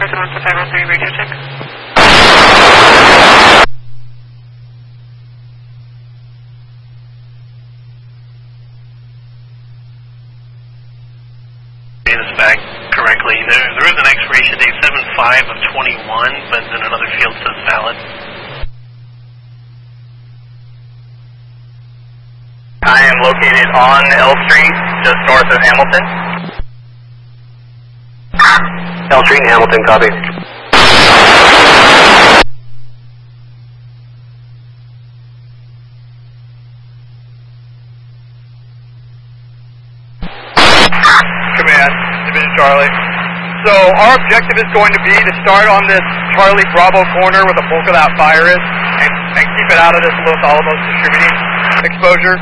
American 1503 radio check. This back correctly. There is an expiration date 7/5 of 21, but then another field says valid. I am located on L Street, just north of Hamilton. L Street and Hamilton, copy. Command, Division Charlie. So our objective is going to be to start on this Charlie Bravo corner where the bulk of that fire is and keep it out of this Los Alamos distributing exposure.